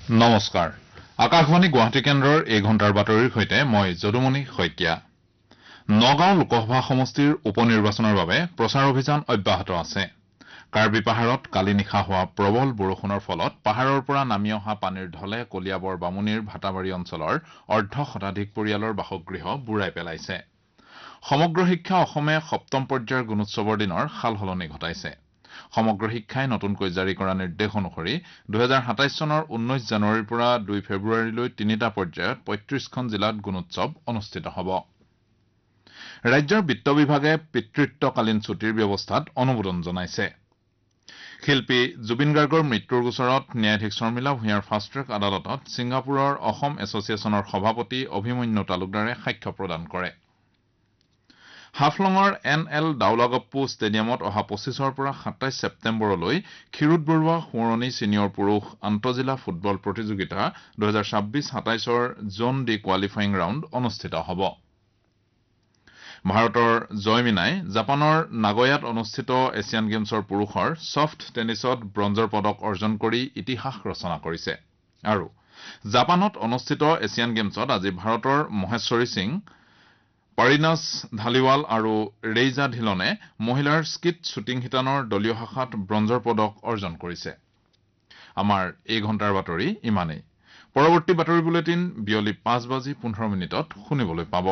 নমস্কাৰ আকাশবাণী গুৱাহাটী কেন্দ্ৰৰ এই ঘণ্টাৰ বাতৰিৰ সৈতে মই যদুমণি শইকীয়া নগাঁও লোকসভা সমষ্টিৰ উপনিৰ্বাচনৰ বাবে প্ৰচাৰ অভিযান অব্যাহত আছে কাৰ্বি পাহাৰত কালি নিশা হোৱা প্ৰবল বৰষুণৰ ফলত পাহাৰৰ পৰা নামি অহা পানীৰ ঢলে কলিয়াবৰ বামুণীৰ ভাটাবাৰী অঞ্চলৰ অৰ্ধ শতাধিক পৰিয়ালৰ বাসগৃহ বুৰাই পেলাইছে সমগ্ৰ শিক্ষা অসমে সপ্তম পৰ্যায়ৰ গুণোৎসৱৰ দিনৰ সালসলনি ঘটাইছে সমগ্ৰ শিক্ষাই নতুনকৈ জাৰি কৰা নিৰ্দেশ অনুসৰি 2027 চনৰ 19 জানুৱাৰীৰ পৰা 2 ফেব্ৰুৱাৰীলৈ তিনিটা পৰ্যায়ত 35খন জিলাত গুণোৎসৱ অনুষ্ঠিত হ'ব ৰাজ্যৰ বিত্ত বিভাগে পিতৃত্বকালীন ছুটিৰ ব্যৱস্থাত অনুমোদন জনাইছে শিল্পী জুবিন গাৰ্গৰ মৃত্যুৰ গোচৰত ন্যায়াধীশ শৰ্মিলা ভূঞাৰ ফাষ্ট ট্ৰেক আদালতত ছিংগাপুৰৰ অসম এছচিয়েশ্যনৰ সভাপতি অভিমন্যু তালুকদাৰে সাক্ষ্য প্ৰদান কৰে হাফলঙৰ NL দাউলাগপ্পু ষ্টেডিয়ামত অহা 25ৰ পৰা 27 ছেপ্টেম্বৰলৈ ক্ষীৰোদ বৰুৱা সোঁৱৰণী ছিনিয়ৰ পুৰুষ আন্তঃজিলা ফুটবল প্ৰতিযোগিতা 2026-27ৰ জোন ডি কোৱালিফাইং ৰাউণ্ড অনুষ্ঠিত হ'ব ভাৰতৰ জয়মিনাই জাপানৰ নাগয়াত অনুষ্ঠিত এছিয়ান গেমছৰ পুৰুষৰ ছফ্ট টেনিছত ব্ৰঞ্জৰ পদক অৰ্জন কৰি ইতিহাস ৰচনা কৰিছে আৰু জাপানত অনুষ্ঠিত এছিয়ান গেমছত আজি ভাৰতৰ মহেশ্বৰী সিং পাৰিনাছ ধালিৱাল আৰু ৰেইজা ধিলনে মহিলাৰ স্কিট শ্বুটিং শিতানৰ দলীয় শাখাত ব্ৰঞ্জৰ পদক অৰ্জন কৰিছে আমাৰ এই ঘণ্টাৰ বাতৰি ইমানেই পৰৱৰ্তী বাতৰি বুলেটিন বিয়লি 5:15 শুনিবলৈ পাব